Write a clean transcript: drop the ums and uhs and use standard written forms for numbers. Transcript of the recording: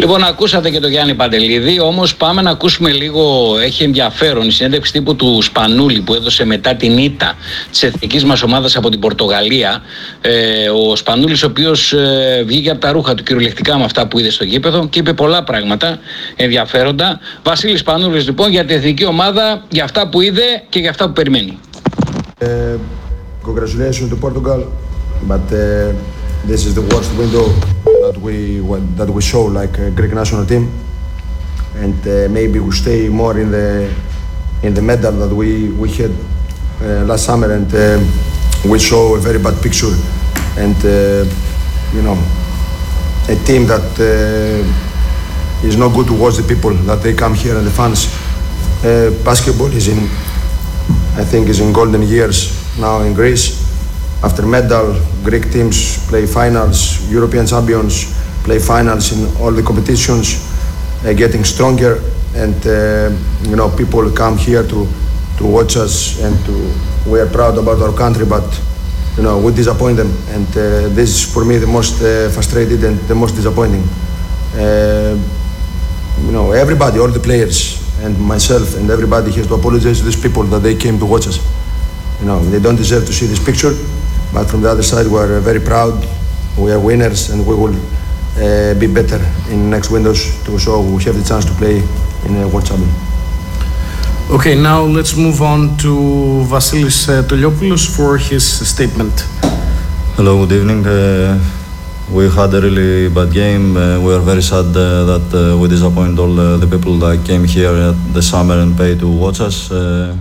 Λοιπόν, ακούσατε και τον Γιάννη Παντελίδη, όμως πάμε να ακούσουμε λίγο, έχει ενδιαφέρον η συνέντευξη τύπου του Σπανούλη που έδωσε μετά την ήττα της εθνικής μας ομάδας από την Πορτογαλία. Ο Σπανούλης, ο οποίος βγήκε από τα ρούχα του κυριολεκτικά με αυτά που είδε στο γήπεδο και είπε πολλά πράγματα ενδιαφέροντα. Βασίλης Σπανούλης λοιπόν για την εθνική ομάδα, για αυτά που είδε και για αυτά που περιμένει. Congratulations to Portugal, but this is the worst window that we show like a Greek national team, and maybe we stay more in the medal that we had last summer, and we show a very bad picture, and you know, a team that is not good to watch the people that they come here and the fans. Basketball is in, I think, is in golden years now in Greece. After medal, Greek teams play finals, European champions play finals in all the competitions, getting stronger, and you know, people come here to watch us, and we are proud about our country, but you know, we disappoint them, and this is for me the most frustrated and the most disappointing. You know, everybody, all the players and myself and everybody has to apologize to these people that they came to watch us. You know, they don't deserve to see this picture, but from the other side we are very proud, we are winners, and we will be better in next windows so we have the chance to play in a World Champion. Okay, now let's move on to Vasilis Toliopoulos for his statement. Hello, good evening. We had a really bad game. We are very sad that we disappoint all the people that came here at the summer and paid to watch us.